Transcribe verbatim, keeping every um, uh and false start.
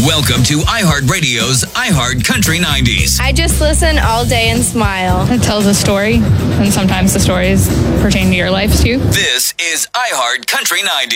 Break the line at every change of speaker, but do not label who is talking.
Welcome to iHeartRadio's iHeart Country nineties.
I just listen all day and smile.
It tells a story, and sometimes the stories pertain to your life, too.
This is iHeart Country ninety.